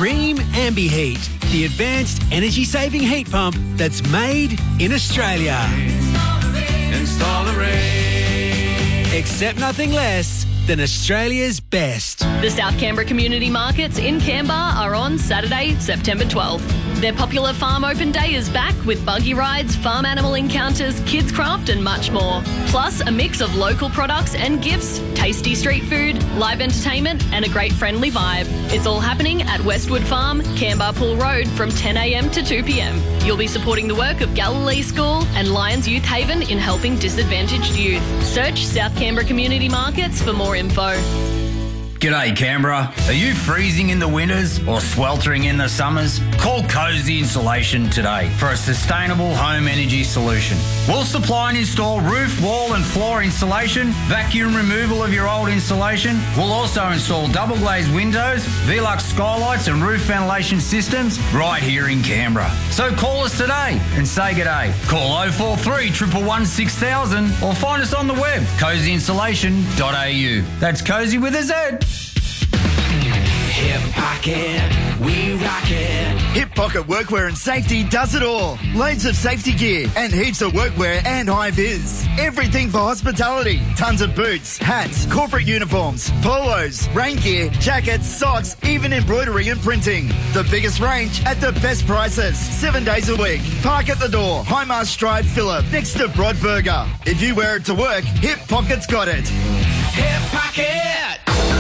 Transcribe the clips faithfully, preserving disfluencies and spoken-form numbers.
Rheem AmbiHeat, the advanced energy-saving heat pump that's made in Australia. Install a Rheem. Accept nothing less than Australia's best. The South Canberra Community Markets in Canberra are on Saturday, September twelfth. Their popular Farm Open Day is back with buggy rides, farm animal encounters, kids craft and much more. Plus a mix of local products and gifts, tasty street food, live entertainment and a great friendly vibe. It's all happening at Westwood Farm, Canberra Pool Road from ten a m to two p m. You'll be supporting the work of Galilee School and Lions Youth Haven in helping disadvantaged youth. Search South Canberra Community Markets for more info. G'day Canberra. Are you freezing in the winters or sweltering in the summers? Call Cozy Insulation today for a sustainable home energy solution. We'll supply and install roof, wall and floor insulation, vacuum removal of your old insulation. We'll also install double glazed windows, Velux skylights and roof ventilation systems right here in Canberra. So call us today and say g'day. Call oh four three, one one one, six thousand or find us on the web, cozy insulation dot a u. That's Cozy with a Z. Hip Pocket, we rock it. Hip Pocket Workwear and Safety does it all. Loads of safety gear and heaps of workwear and high vis. Everything for hospitality. Tons of boots, hats, corporate uniforms, polos, rain gear, jackets, socks, even embroidery and printing. The biggest range at the best prices. Seven days a week. Park at the door. Highmast Stride Phillip next to Broadburger. If you wear it to work, Hip Pocket's got it. Hip Pocket.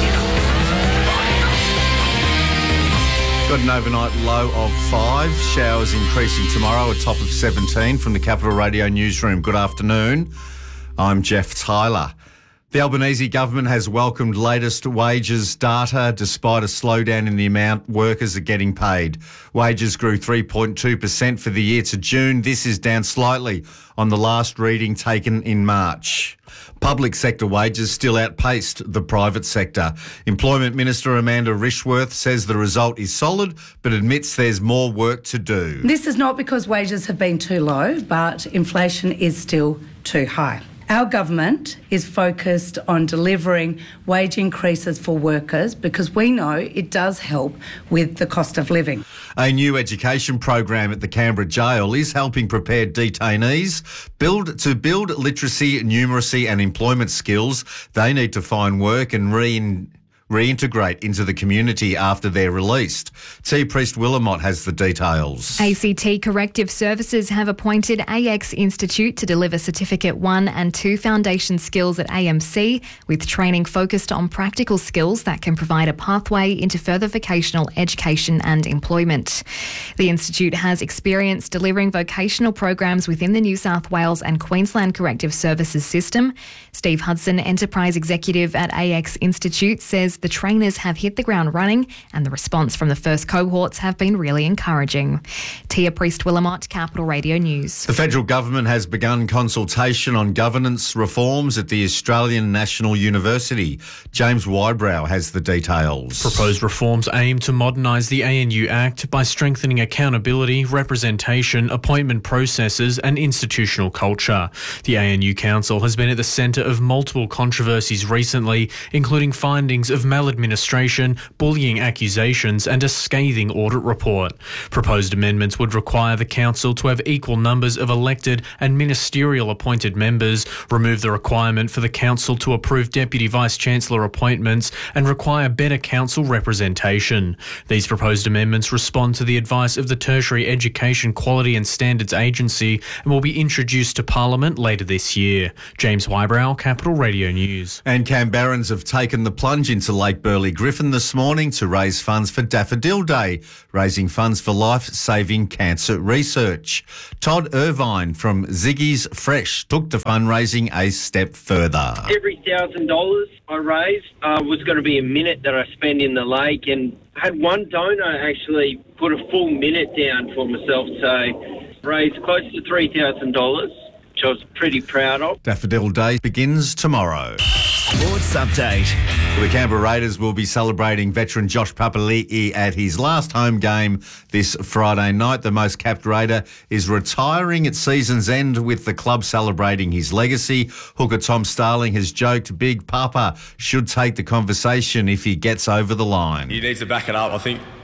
Got an overnight low of five. Showers increasing tomorrow, a top of seventeen from the Capital Radio newsroom. Good afternoon. I'm Jeff Tyler. The Albanese government has welcomed latest wages data despite a slowdown in the amount workers are getting paid. Wages grew three point two percent for the year to June. This is down slightly on the last reading taken in March. Public sector wages still outpaced the private sector. Employment Minister Amanda Rishworth says the result is solid, but admits there's more work to do. This is not because wages have been too low, but inflation is still too high. Our government is focused on delivering wage increases for workers because we know it does help with the cost of living. A new education program at the Canberra Jail is helping prepare detainees build to build literacy, numeracy and employment skills they need to find work and re reintegrate into the community after they're released. T. Priest Willamot has the details. A C T Corrective Services have appointed A X Institute to deliver Certificate one and two foundation skills at A M C, with training focused on practical skills that can provide a pathway into further vocational education and employment. The Institute has experience delivering vocational programs within the New South Wales and Queensland Corrective Services system. Steve Hudson, Enterprise Executive at A X Institute, says the trainers have hit the ground running and the response from the first cohorts have been really encouraging. Tia Priest-Willamot, Capital Radio News. The federal government has begun consultation on governance reforms at the Australian National University. James Wybrow has the details. Proposed reforms aim to modernise the A N U Act by strengthening accountability, representation, appointment processes and institutional culture. The A N U Council has been at the centre of multiple controversies recently, including findings of maladministration, bullying accusations and a scathing audit report. Proposed amendments would require the council to have equal numbers of elected and ministerial appointed members, remove the requirement for the council to approve deputy vice-chancellor appointments and require better council representation. These proposed amendments respond to the advice of the Tertiary Education Quality and Standards Agency and will be introduced to Parliament later this year. James Wybrow, Capital Radio News. And Canberrans have taken the plunge into Lake Burley Griffin this morning to raise funds for Daffodil Day, raising funds for life-saving cancer research. Todd Irvine from Ziggy's Fresh took the fundraising a step further. Every thousand dollars I raised uh, was going to be a minute that I spend in the lake, and I had one donor actually put a full minute down for myself, so raised close to three thousand dollars, which I was pretty proud of. Daffodil Day begins tomorrow. Sports update. The Canberra Raiders will be celebrating veteran Josh Papali'i at his last home game this Friday night. The most capped Raider is retiring at season's end, with the club celebrating his legacy. Hooker Tom Starling has joked Big Papa should take the conversation if he gets over the line. He needs to back it up. I think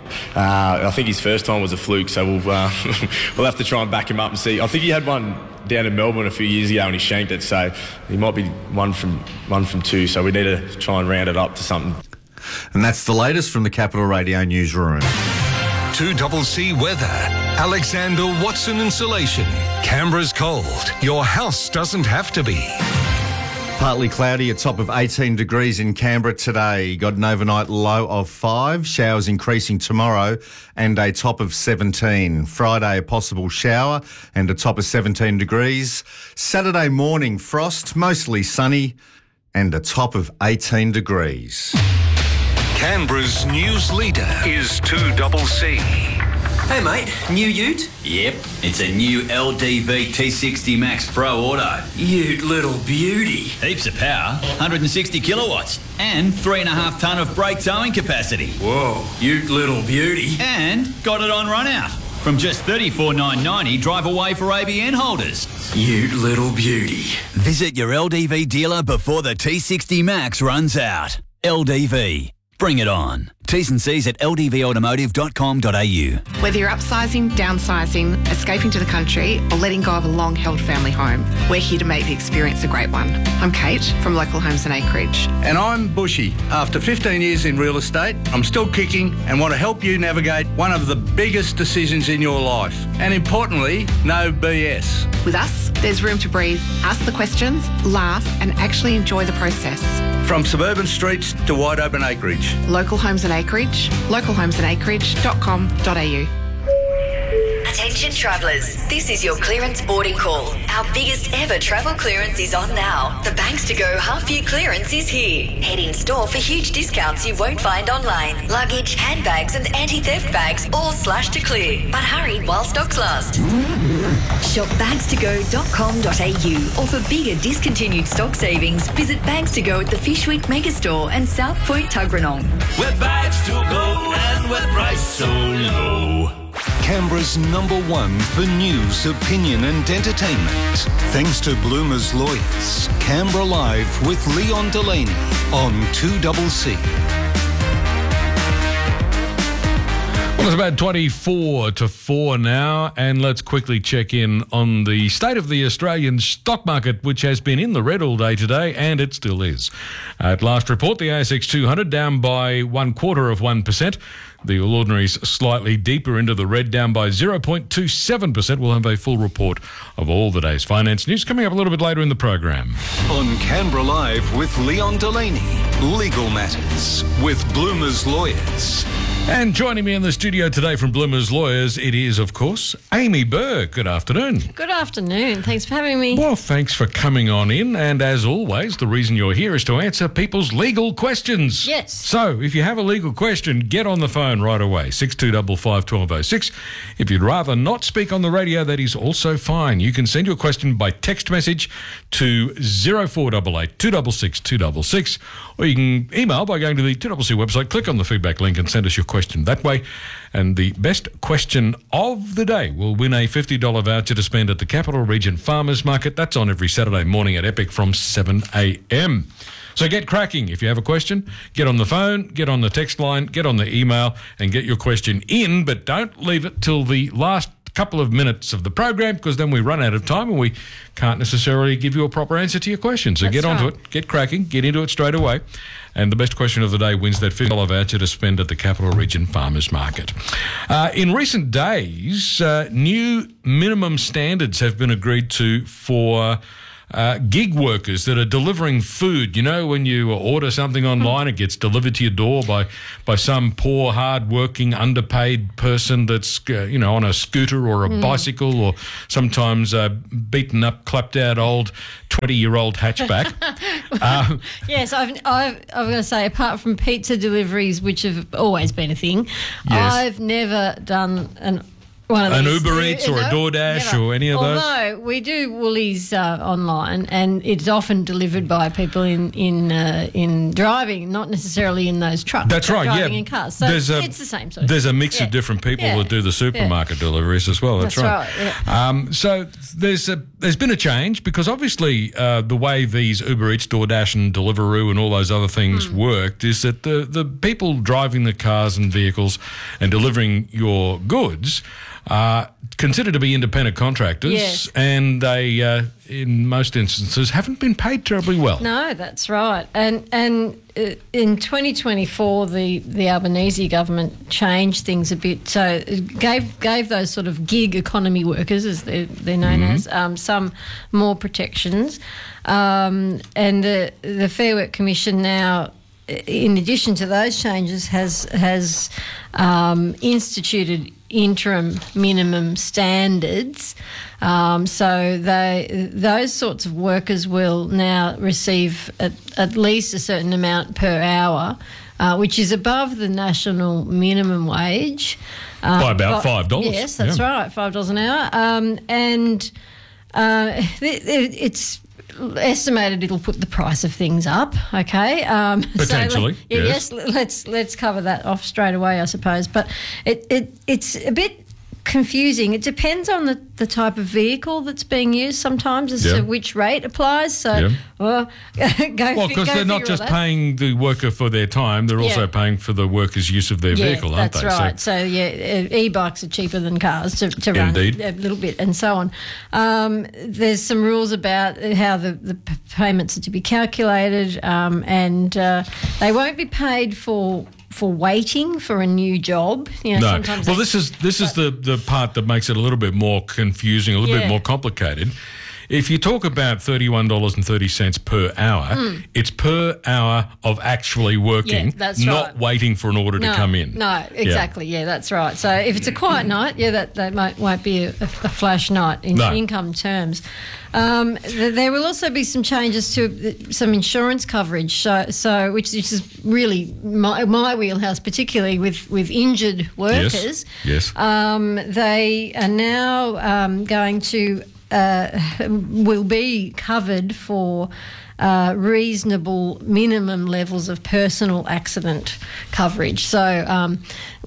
Uh, I think his first time was a fluke, so we'll uh, we'll have to try and back him up and see. I think he had one down in Melbourne a few years ago and he shanked it, so he might be one from one from two. So we need to try and round it up to something. And that's the latest from the Capital Radio newsroom. two C C weather. Alexander Watson Insulation. Canberra's cold. Your house doesn't have to be. Partly cloudy, a top of eighteen degrees in Canberra today. Got an overnight low of five. Showers increasing tomorrow and a top of seventeen. Friday, a possible shower and a top of seventeen degrees. Saturday morning, frost, mostly sunny and a top of eighteen degrees. Canberra's news leader is two C C. Hey mate, new ute? Yep, it's a new L D V T sixty Max Pro Auto. Ute little beauty. Heaps of power, one hundred sixty kilowatts, and three and a half tonne of brake towing capacity. Whoa, ute little beauty. And got it on run out. From just thirty-four thousand nine hundred ninety, drive away for A B N holders. Ute little beauty. Visit your L D V dealer before the T sixty Max runs out. L D V. Bring it on. T's and C's at l d v automotive dot com dot a u. Whether you're upsizing, downsizing, escaping to the country, or letting go of a long-held family home, we're here to make the experience a great one. I'm Kate from Local Homes and Acreage. And I'm Bushy. After fifteen years in real estate, I'm still kicking and want to help you navigate one of the biggest decisions in your life. And importantly, no B S. With us, there's room to breathe, ask the questions, laugh, and actually enjoy the process. From suburban streets to wide open acreage. Local Homes and Acreage, local homes and acreage dot com dot a u. Attention travellers, this is your clearance boarding call. Our biggest ever travel clearance is on now. The Banks to Go half-year clearance is here. Head in store for huge discounts you won't find online. Luggage, handbags and anti-theft bags all slashed to clear. But hurry while stocks last. Shop bags to go dot com dot a u or for bigger discontinued stock savings, visit Bags to Go at the Fishwick Megastore and South Point Tuggeranong. We're bags to go and we're priced so low. Canberra's number one for news, opinion and entertainment. Thanks to Bloomer's Lawyers. Canberra Live with Leon Delaney on two C C. Well, it's about twenty-four to four now, and let's quickly check in on the state of the Australian stock market, which has been in the red all day today, and it still is. At last report, the A S X two hundred down by one quarter of one percent. The All Ordinaries slightly deeper into the red, down by zero point two seven percent. We'll have a full report of all the day's finance news coming up a little bit later in the program. On Canberra Live with Leon Delaney. Legal Matters with Bloomer's Lawyers. And joining me in the studio today from Bloomer's Lawyers, it is, of course, Amy Burke. Good afternoon. Good afternoon. Thanks for having me. Well, thanks for coming on in. And as always, the reason you're here is to answer people's legal questions. Yes. So if you have a legal question, get on the phone right away, six two five five, one two zero six. If you'd rather not speak on the radio, that is also fine. You can send your question by text message to zero four eight eight, two six six, two six six, or you can email by going to the two C C website, click on the feedback link and send us your question that way. And the best question of the day will win a fifty dollars voucher to spend at the Capital Region Farmers Market. That's on every Saturday morning at Epic from seven a m. So get cracking. If you have a question, get on the phone, get on the text line, get on the email and get your question in, but don't leave it till the last couple of minutes of the program, because then we run out of time and we can't necessarily give you a proper answer to your question. So That's get onto right. it, get cracking, get into it straight away. And the best question of the day wins that fifty dollars voucher to spend at the Capital Region Farmers Market. Uh, in recent days, uh, new minimum standards have been agreed to for Uh, gig workers that are delivering food. You know, when you order something online, it gets delivered to your door by by some poor, hard-working, underpaid person that's, uh, you know, on a scooter or a Mm. bicycle, or sometimes a beaten up, clapped out old twenty-year-old hatchback. um, Yes, I've, I've, I'm going to say, apart from pizza deliveries, which have always been a thing, Yes. I've never done an One of An these. Uber Eats or a DoorDash Never. or any of those? Although we do Woolies uh, online, and it's often delivered by people in in uh, in driving, not necessarily in those trucks. That's but right, driving yeah. in cars. So There's a- it's the same sort of There's a thing. mix Yeah. of different people Yeah. that do the supermarket deliveries as well. That's, That's right, Um, so there's a, there's been a change because obviously uh, the way these Uber Eats, DoorDash and Deliveroo and all those other things Hmm. worked is that the, the people driving the cars and vehicles and delivering your goods are considered to be independent contractors, Yes. and they, uh, in most instances, haven't been paid terribly well. No, that's right. And and uh, in twenty twenty-four, the, the Albanese government changed things a bit. So it gave gave those sort of gig economy workers, as they're, they're known Mhm. as, um, some more protections. Um, and the, the Fair Work Commission now, in addition to those changes, has has um, instituted interim minimum standards. Um, so they those sorts of workers will now receive at, at least a certain amount per hour, uh, which is above the national minimum wage. Um, By about but- five dollars. Yes, that's Yeah. right, five dollars an hour. Um, and uh, it, it, it's estimated it'll put the price of things up. Okay, um, Potentially, So, yeah, yes. yes. Let's let's cover that off straight away, I suppose. But it, it it's a bit confusing. It depends on the, the type of vehicle that's being used sometimes as Yeah. to which rate applies. So, Yeah. well, go Well, fi- because go they're not figure just all that. paying the worker for their time, they're also Yeah. paying for the worker's use of their Yeah, vehicle, aren't that's they? So- right. So, yeah, uh, e-bikes are cheaper than cars to, to run Indeed. a little bit and so on. Um, there's some rules about how the, the p- payments are to be calculated, um, and uh, they won't be paid for for waiting for a new job. You know, no. sometimes Well, they- this is this is the, the part that makes it a little bit more confusing, a little Yeah. bit more complicated. If you talk about thirty-one dollars and thirty cents per hour, Mm. it's per hour of actually working, Yeah, that's not right. waiting for an order no, to come in. No, Yeah. exactly. Yeah, that's right. So if it's a quiet night, yeah, that, that might, won't be a, a flash night in No. income terms. Um, th- there will also be some changes to uh, some insurance coverage, so, so which, which is really my, my wheelhouse, particularly with, with injured workers. Yes. Um, they are now um, going to uh, will be covered for uh, reasonable minimum levels of personal accident coverage. So, um,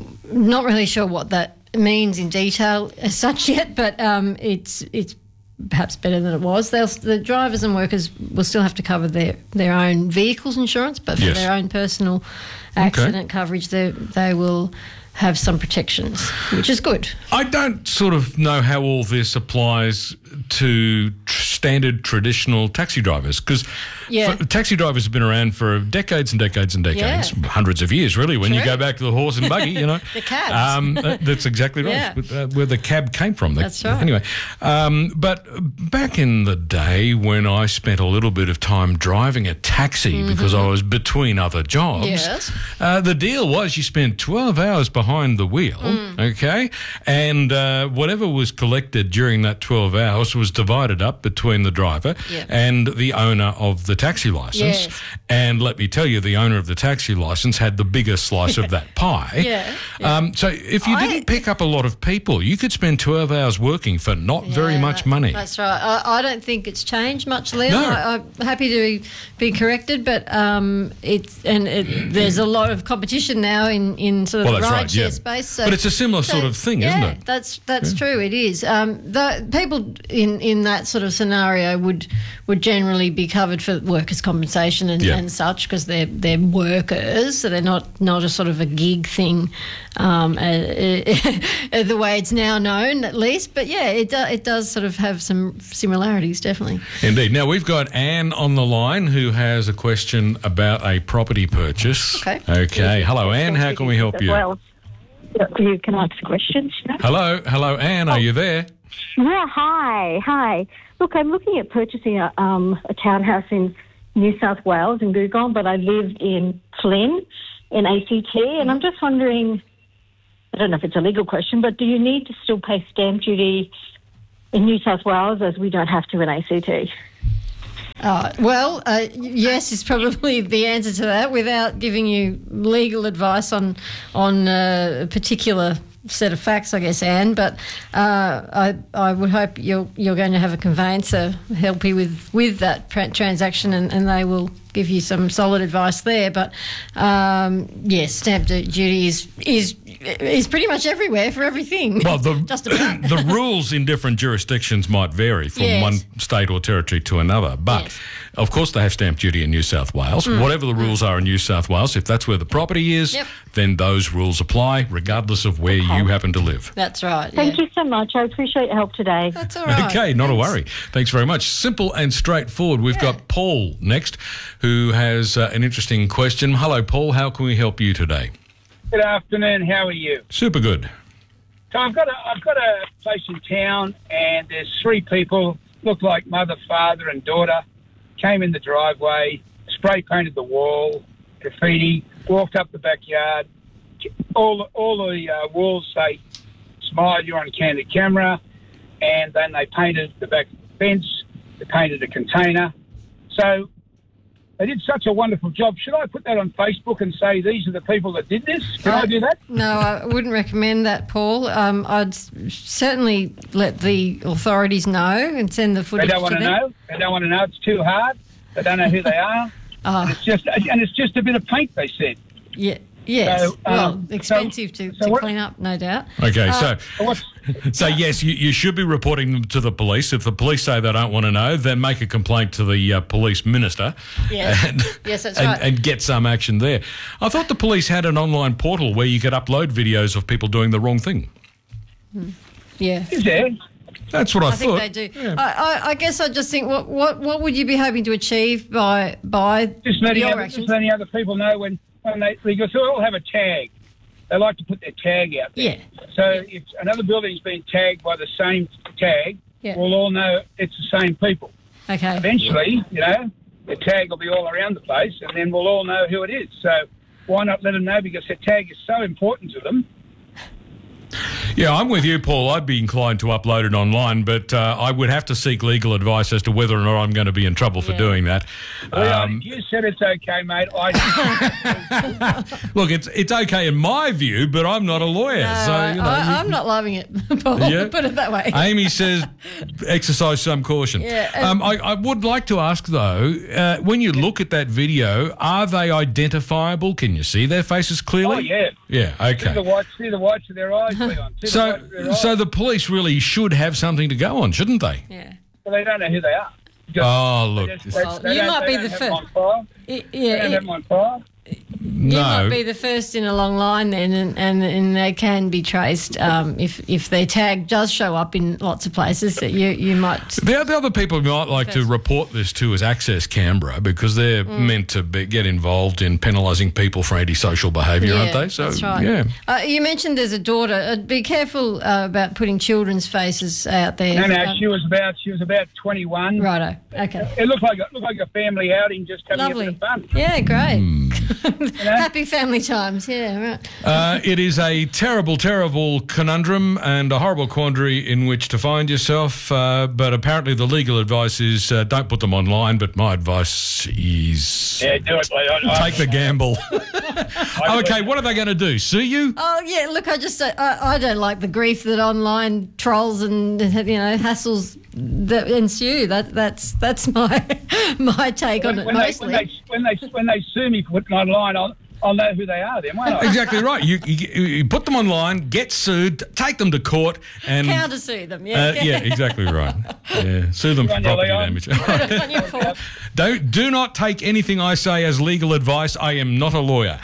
not really sure what that means in detail as such yet, but um, it's it's perhaps better than it was. They'll, the drivers and workers will still have to cover their, their own vehicles insurance, but for Yes. their own personal accident coverage, they they will have some protections, which is good. I don't sort of know how all this applies to tr- standard traditional taxi drivers because Yeah. taxi drivers have been around for decades and decades and decades, Yeah. hundreds of years, really. When you True. go back to the horse and buggy, you know, The cabs. Um, uh, that's exactly right. Yeah. Uh, where the cab came from. The- That's right. Anyway, um, but back in the day when I spent a little bit of time driving a taxi because I was between other jobs, Yes. uh, the deal was you spent twelve hours behind the wheel, Mm. okay, and uh, whatever was collected during that twelve hours was divided up between the driver Yep. and the owner of the taxi license. Yes. And let me tell you, the owner of the taxi license had the biggest slice of that pie. Yeah, Um, so if you I- didn't pick up a lot of people, you could spend twelve hours working for not very Yeah, much money. That's right. I, I don't think it's changed much, Leon. No. I, I'm happy to be corrected, but um, it's and it, there's a lot of competition now in, in sort of Well, the that's rideshare right, yeah. space. So, But it's a similar so, sort of thing, yeah, isn't it? That's that's true. It is. Um, the people in, in that sort of scenario would would generally be covered for workers' compensation and, Yeah. and such because they're they're workers, so they're not not a sort of a gig thing, um, uh, uh, the way it's now known at least. But yeah, it do, it does sort of have some similarities, definitely. Indeed. Now, we've got Anne on the line who has a question about a property purchase. Okay. Okay. Hello, Anne. How can we help you? Well, you can ask questions. Hello. Hello, Anne. Are you there? Yeah, hi, hi. Look, I'm looking at purchasing a, um, a townhouse in New South Wales in Googong, but I live in Flynn in A C T, and I'm just wondering, I don't know if it's a legal question, but do you need to still pay stamp duty in New South Wales as we don't have to in A C T? Uh, well, uh, yes is probably the answer to that without giving you legal advice on on uh, particular set of facts, I guess, Anne. But uh, I I would hope you're you're going to have a conveyancer help you with with that tra- transaction, and, and they will give you some solid advice there. But um, yes, stamp duty is is is pretty much everywhere for everything. Well, the Just about. the rules in different jurisdictions might vary from Yes. one state or territory to another, but Yes. of course they have stamp duty in New South Wales. Mm. Whatever the rules are in New South Wales, if that's where the property is, Yep. then those rules apply regardless of where you happen to live. That's right. Thank yeah. you so much. I appreciate your help today. That's all right. Okay, not a worry. Thanks very much. Simple and straightforward. We've got Paul next, who has uh, an interesting question. Hello, Paul. How can we help you today? Good afternoon. How are you? Super good. So I've got a I've got a place in town, and there's three people, look like mother, father, and daughter. Came in the driveway, spray painted the wall, graffiti, walked up the backyard. All the, all the uh, walls say, "Smile, you're on candid camera," and then they painted the back fence. They painted a container. So they did such a wonderful job. Should I put that on Facebook and say these are the people that did this? Can I do that? No, I wouldn't recommend that, Paul. Um, I'd s- certainly let the authorities know and send the They footage don't want to to them. know. They don't want to know. It's too hard. They don't know who they are. Oh. And it's just and it's just a bit of paint. They said. Yeah. Yes. So, um, well, expensive to, so to what- clean up, no doubt. Okay, Uh, so so yes, you, you should be reporting them to the police. If the police say they don't want to know, then make a complaint to the uh, police minister. Yes. and, Yes, that's and, right. and get some action there. I thought the police had an online portal where you could upload videos of people doing the wrong thing. Yeah. Is there? That's what I, I thought. think they do. I, I, I guess I just think, what, what what would you be hoping to achieve by by Just letting, your other, actions? just letting other people know when, when they because they all have a tag. They like to put their tag out there. Yeah. So if another building's been tagged by the same tag, Yeah. we'll all know it's the same people. Okay. Eventually, you know, the tag will be all around the place, and then we'll all know who it is. So why not let them know? Because the tag is so important to them. Yeah, I'm with you, Paul. I'd be inclined to upload it online, but uh, I would have to seek legal advice as to whether or not I'm going to be in trouble for doing that. Leon, Um, if you said it's okay, mate. I look, it's it's okay in my view, but I'm not a lawyer, No, so you know. I, you- I'm not loving it, Paul. Yeah. Put it that way. Amy says exercise some caution. Yeah, and- um, I, I would like to ask, though, uh, when you look at that video, are they identifiable? Can you see their faces clearly? Oh, yeah. Yeah, See okay. the whites, see the whites of their eyes, Leon. See the So, whites of their eyes. so the police really should have something to go on, shouldn't they? Yeah. Well, they don't know who they are. Just- Oh, look. they just- they- Well, they you don't- might they be don't the have first. them on file. Y- They Yeah. don't it- have them on file. You No. might be the first in a long line then, and, and, and they can be traced um, if if their tag does show up in lots of places. That you you might. The, the other people who might like to report this to is Access Canberra, because they're Mm. meant to be, get involved in penalising people for antisocial behaviour, aren't they? So, that's right. yeah. Uh, you mentioned there's a daughter. Uh, be careful uh, about putting children's faces out there. No, no, Um, she was about she was about twenty-one. Righto. Okay. It looked like a, looked like a family outing, just having Lovely. a bit of fun. Yeah, great. Hmm. Happy family times. Yeah, right. Uh, it is a terrible, terrible conundrum and a horrible quandary in which to find yourself. Uh, but apparently, the legal advice is uh, don't put them online. But my advice is Yeah, do it. Leon. I- take the gamble. Okay, what are they going to do? Sue you? Oh yeah, look, I just I, I don't like the grief that online trolls and you know hassles that ensue. That that's that's my my take on it when, they, mostly. when, they, when they when they sue me for putting online, I'll I'll know who they are then, won't I? Exactly right. You, you, you put them online, get sued, take them to court, and Counter sue them. Yeah, Uh, yeah, exactly right. Yeah, sue them for Good on you, property Leon. damage. On your fault. Don't do not take anything I say as legal advice. I am not a lawyer.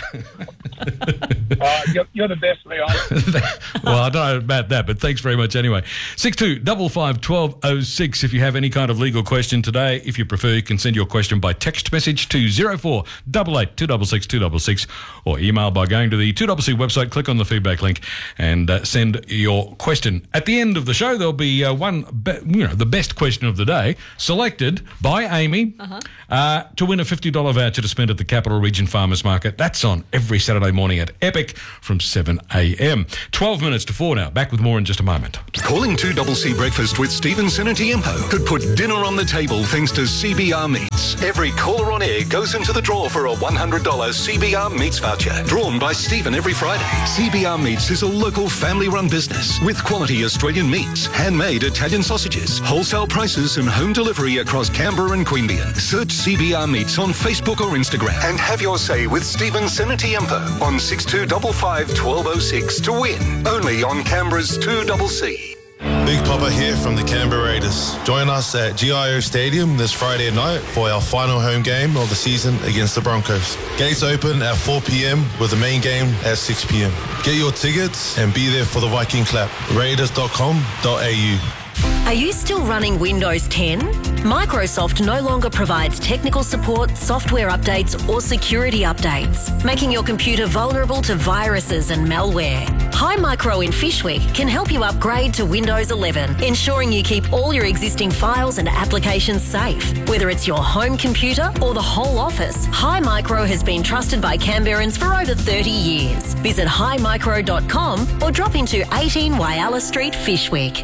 Uh, you're, you're the best, Leon. Well, I don't know about that, but thanks very much anyway. six two five five, one two oh six if you have any kind of legal question today. If you prefer, you can send your question by text message to zero four eight eight, two six six, two six six or email by going to the two C C website, click on the feedback link and uh, send your question. At the end of the show, there'll be uh, one, be- you know, the best question of the day selected by Amy Uh-huh. uh, to win a fifty dollars voucher to spend at the Capital Region Farmers Market. That's on every Saturday morning at Epic. Epic from seven a.m. twelve minutes to four now. Back with more in just a moment. Calling two C C Breakfast with Stephen Senatiempo could put dinner on the table thanks to C B R Meats. Every caller on air goes into the draw for a one hundred dollars C B R Meats voucher, drawn by Stephen every Friday. C B R Meats is a local family-run business with quality Australian meats, handmade Italian sausages, wholesale prices and home delivery across Canberra and Queanbeyan. Search C B R Meats on Facebook or Instagram and have your say with Stephen Senatiempo on six two five five, one two oh six to win. Only on Canberra's two C C. Big Papa here from the Canberra Raiders. Join us at G I O Stadium this Friday night for our final home game of the season against the Broncos. Gates open at four p.m. with the main game at six p.m. Get your tickets and be there for the Viking clap. raiders dot com dot a u. Are you still running Windows ten? Microsoft no longer provides technical support, software updates or security updates, making your computer vulnerable to viruses and malware. Hi Micro in Fishwick can help you upgrade to Windows eleven, ensuring you keep all your existing files and applications safe. Whether it's your home computer or the whole office, Hi Micro has been trusted by Canberrans for over thirty years. Visit hi micro dot com or drop into eighteen Wyalla Street, Fishwick.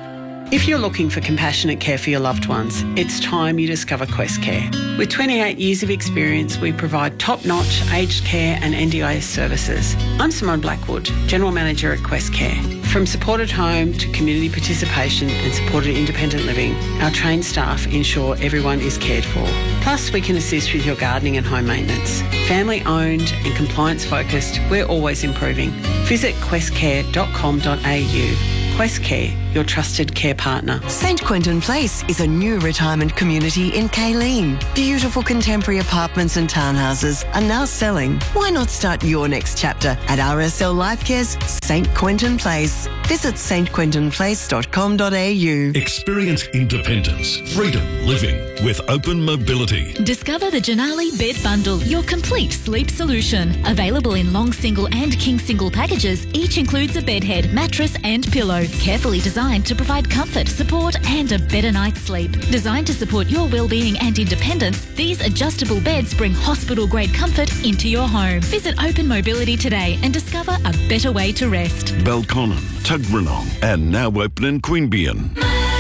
If you're looking for compassionate care for your loved ones, it's time you discover Quest Care. With twenty-eight years of experience, we provide top-notch aged care and N D I S services. I'm Simone Blackwood, General Manager at Quest Care. From supported home to community participation and supported independent living, our trained staff ensure everyone is cared for. Plus, we can assist with your gardening and home maintenance. Family-owned and compliance-focused, we're always improving. Visit quest care dot com dot a u. Quest Care, your trusted care partner. Saint Quentin Place is a new retirement community in Kayleen. Beautiful contemporary apartments and townhouses are now selling. Why not start your next chapter at R S L Lifecare's Saint Quentin Place? Visit saint quentin place dot com dot a u. Experience independence, freedom living with open mobility. Discover the Janali Bed Bundle, your complete sleep solution. Available in long single and king single packages, each includes a bed head, mattress and pillow. Carefully designed to provide comfort, support and a better night's sleep. Designed to support your well-being and independence, these adjustable beds bring hospital-grade comfort into your home. Visit Open Mobility today and discover a better way to rest. Belconnen, Tuggeranong and now open in Queanbeyan.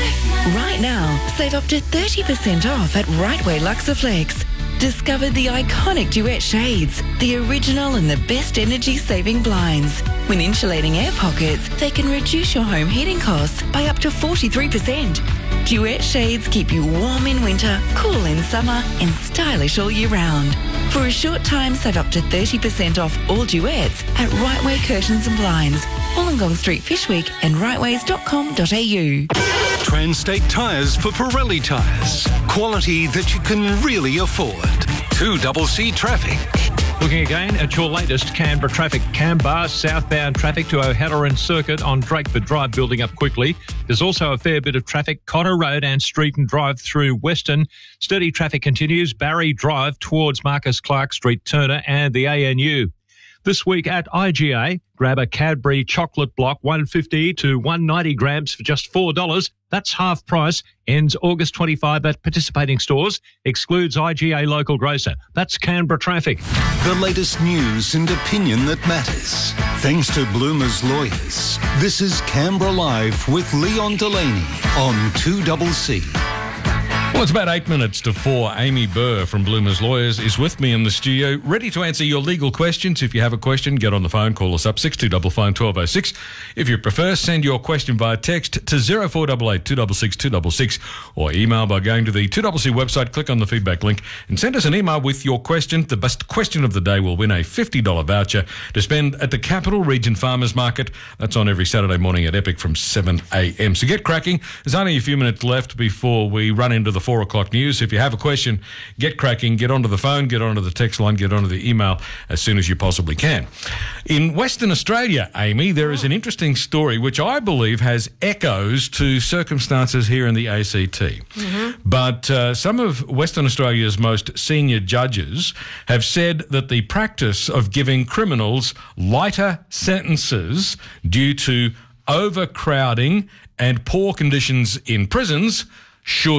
Right now, save up to thirty percent off at Rightway Luxaflex. Discover the iconic Duet shades, the original and the best energy-saving blinds. When insulating air pockets, they can reduce your home heating costs by up to forty-three percent. Duet shades keep you warm in winter, cool in summer, and stylish all year round. For a short time, save up to thirty percent off all Duets at Rightway Curtains and Blinds, Wollongong Street, Fishwick, and rightways dot com dot a u. Transtate Tyres for Pirelli tyres. Quality that you can really afford. two C C Traffic. Looking again at your latest Canberra traffic. Canberra southbound traffic to O'Halloran Circuit on Drakeford Drive building up quickly. There's also a fair bit of traffic Cotter Road and Street and Drive through Western. Steady traffic continues Barry Drive towards Marcus Clark Street, Turner and the A N U. This week at I G A, grab a Cadbury chocolate block one fifty to one ninety grams for just four dollars. That's half price. Ends August twenty-fifth at participating stores. Excludes I G A local grocer. That's Canberra traffic. The latest news and opinion that matters. Thanks to Bloomer's Lawyers. This is Canberra Live with Leon Delaney on two C C. Well, it's about eight minutes to four. Amy Burr from Bloomer's Lawyers is with me in the studio, ready to answer your legal questions. If you have a question, get on the phone, call us up, six two five five, one two oh six. If you prefer, send your question via text to zero four eight eight, two six six, two six six or email by going to the two C C website, click on the feedback link and send us an email with your question. The best question of the day will win a fifty dollars voucher to spend at the Capital Region Farmers Market. That's on every Saturday morning at Epic from seven a.m. So get cracking. There's only a few minutes left before we run into the four o'clock news. If you have a question, get cracking, get onto the phone, get onto the text line, get onto the email as soon as you possibly can. In Western Australia, Amy, there is an interesting story which I believe has echoes to circumstances here in the A C T. Mm-hmm. But uh, some of Western Australia's most senior judges have said that the practice of giving criminals lighter sentences due to overcrowding and poor conditions in prisons should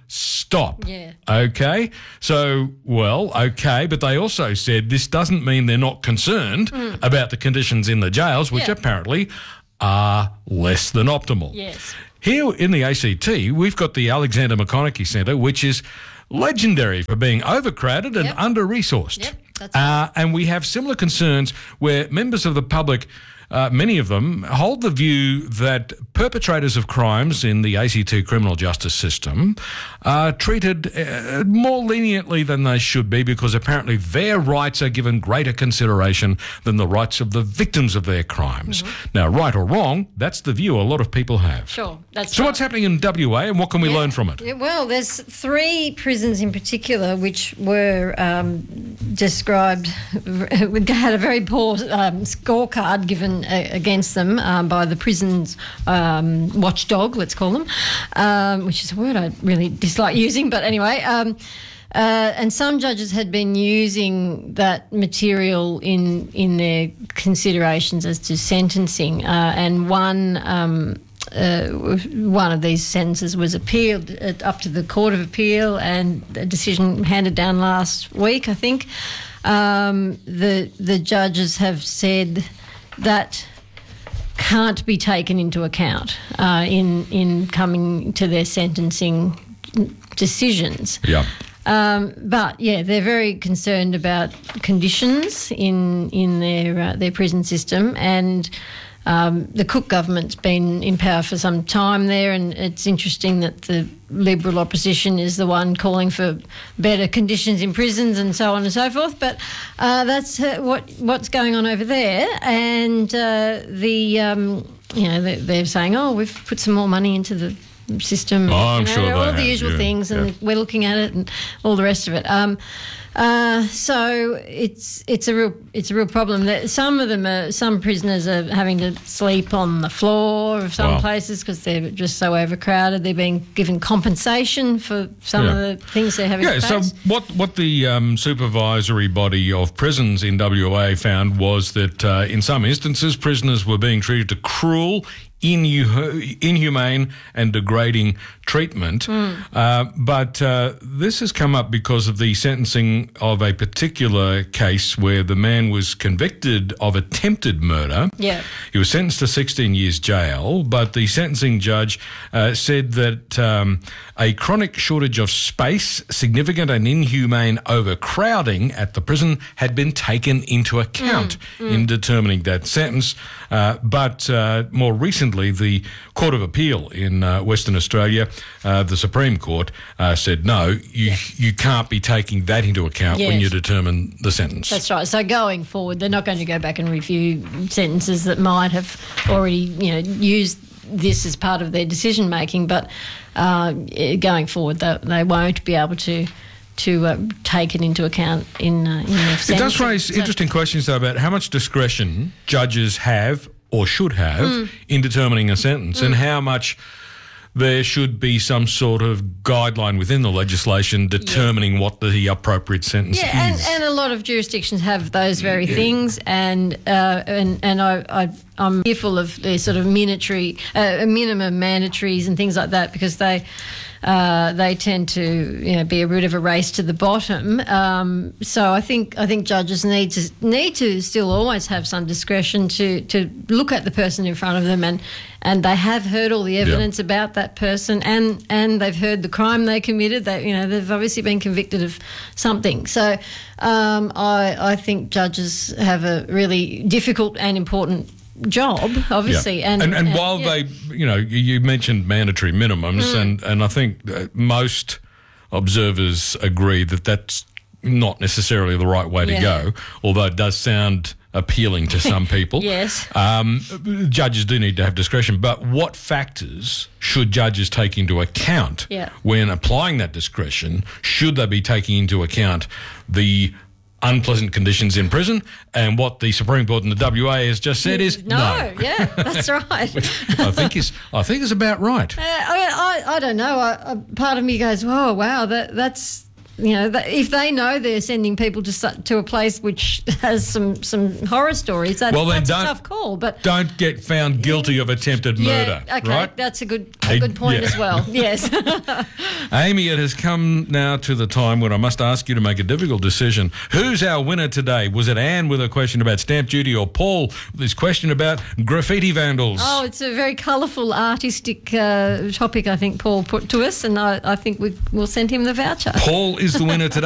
stop. Yeah. Okay. So, well, okay, but they also said this doesn't mean they're not concerned Mm. about the conditions in the jails, which Yeah. apparently are less than optimal. Yes. Here in the A C T, we've got the Alexander McConaughey Centre, which is legendary for being overcrowded and Yep. under-resourced. Yep, that's uh, and we have similar concerns where members of the public, uh, many of them, hold the view that perpetrators of crimes in the A C T criminal justice system are treated uh, more leniently than they should be because apparently their rights are given greater consideration than the rights of the victims of their crimes. Mm-hmm. Now, right or wrong, that's the view a lot of people have. Sure, that's So right. what's happening in W A and what can we learn from it? Yeah, well, there's three prisons in particular which were um, described, had a very poor um, scorecard given uh, against them um, by the prison's um, watchdog, let's call them, um, which is a word I really dislike using, but anyway. Um, Uh, and some judges had been using that material in in their considerations as to sentencing, uh, and one um, uh, one of these sentences was appealed uh, up to the Court of Appeal, and a decision handed down last week, I think. Um, the the judges have said that can't be taken into account uh, in in coming to their sentencing decisions. Yeah. Um, but yeah, they're very concerned about conditions in in their uh, their prison system, and um, the Cook government's been in power for some time there, and it's interesting that the Liberal opposition is the one calling for better conditions in prisons and so on and so forth. But uh, that's uh, what what's going on over there, and uh, the um, you know they're, they're saying, oh, we've put some more money into the system, Oh, I'm you know, sure they all have, the usual yeah, things, and yeah. we're looking at it and all the rest of it. Um, uh, so it's it's a real it's a real problem. That some of them are some prisoners are having to sleep on the floor of some Wow. places because they're just so overcrowded. They're being given compensation for some Yeah. of the things they're having Yeah, to so face. what, what the um, supervisory body of prisons in W A found was that uh, in some instances prisoners were being treated to cruel, inhu- inhumane and degrading treatment. Mm. Uh, but uh, this has come up because of the sentencing of a particular case where the man was convicted of attempted murder. Yeah. He was sentenced to sixteen years jail, but the sentencing judge uh, said that um, a chronic shortage of space, significant and inhumane overcrowding at the prison had been taken into account Mm, mm. in determining that sentence. Uh, but uh, more recently, the Court of Appeal in uh, Western Australia, uh, the Supreme Court, uh, said no, you you can't be taking that into account when Yes. you determine the sentence. That's right. So going forward, they're not going to go back and review sentences that might have already, you know, used this as part of their decision making. But uh, going forward, they, they won't be able to to uh, take it into account in uh, in their sentencing. It does raise So- interesting questions, though, about how much discretion judges have or should have Mm. in determining a sentence and Mm. how much there should be some sort of guideline within the legislation determining what the appropriate sentence Yeah, and, is. and a lot of jurisdictions have those very things, and uh, and and I, I I'm fearful of the sort of mandatory, uh, minimum mandatories and things like that because they. Uh, they tend to, you know, be a bit of a race to the bottom. Um, so I think I think judges need to need to still always have some discretion to, to look at the person in front of them, and, and they have heard all the evidence about that person, and, and they've heard the crime they committed. They, you know, they've obviously been convicted of something. So um, I I think judges have a really difficult and important job, obviously, Yeah. and and, and and, while yeah. they, you know, you, you mentioned mandatory minimums, Mm. and, and I think uh, most observers agree that that's not necessarily the right way Yeah. to go, although it does sound appealing to some people. Yes. Um, judges do need to have discretion, but what factors should judges take into account Yeah. when applying that discretion? Should they be taking into account the unpleasant conditions in prison, and what the Supreme Court in the W A has just said is no, no. yeah, that's right. I think is I think is about right. Uh, I, I I don't know. I, I, part of me goes, "Oh, wow, that that's you know, th- if they know they're sending people to su- to a place which has some, some horror stories, that, Well, then that's a don't- tough call. But Don't get found guilty of attempted murder, yeah, okay, right? that's a good a Hey, good point yeah. as well. Yes. Amy, it has come now to the time when I must ask you to make a difficult decision. Who's our winner today? Was it Anne with a question about stamp duty or Paul with his question about graffiti vandals? Oh, it's a very colourful, artistic uh, topic, I think Paul put to us, and I, I think we, we'll send him the voucher. Paul is the winner today.